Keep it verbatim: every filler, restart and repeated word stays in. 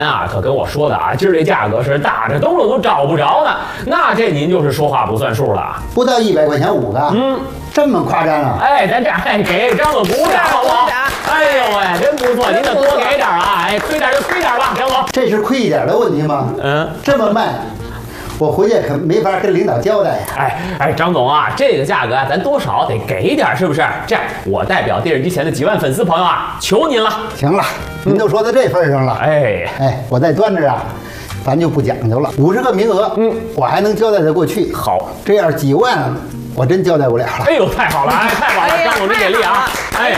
啊，可跟我说的啊，今儿这价格是打着灯笼都找不着呢，那这您就是说话不算数了。 不到一百块钱五个，嗯，这么夸张啊？ 哎，咱这哎给张总鼓掌好不好？哎呦喂，真不错，您就多给点啊！哎，亏点就亏点吧，张总。 这是亏一点的问题吗？ 嗯， 这么卖，我回去可没法跟领导交代呀。 哎哎，张总啊，这个价格啊，咱多少得给点，是不是？这样，我代表电视机前的几万粉丝朋友啊，求您了。 行了，您都说到这份上了， 哎哎，我在端着啊，咱就不讲究了。五十个名额，嗯，我还能交代得过去。 好， 这样几万，我真交代不了了。 哎呦，太好了，哎，太好了，张总您给力啊！哎。